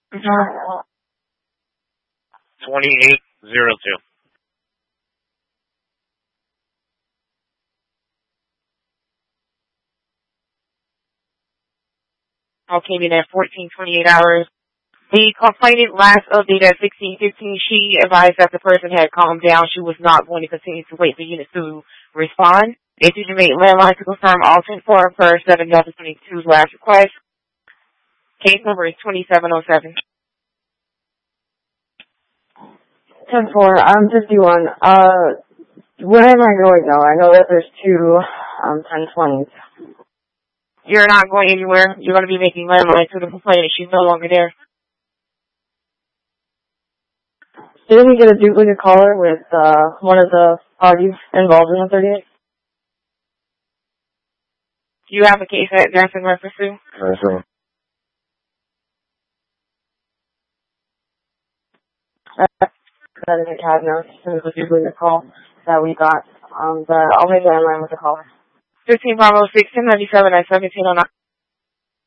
Uh, 2802. Okay, mean at 14:28 hours. The complainant last updated at 16:15. She advised that the person had calmed down. She was not going to continue to wait for units to respond. If you can make landline to confirm all 10-4 per 7-22's last request. Case number is 2707. 10-4, I'm 51. Where am I going though? I know that there's two 10-20s. You're not going anywhere. You're going to be making landline to the complainant. She's no longer there. Didn't we get a duplicate caller with one of the parties involved in the 38? Do you have a case that that's in reference to? Sure. That is a CAD note. It was a duplicate call that we got. But I'll make landline with the caller. 15 Bravo 6 1097 at 1709.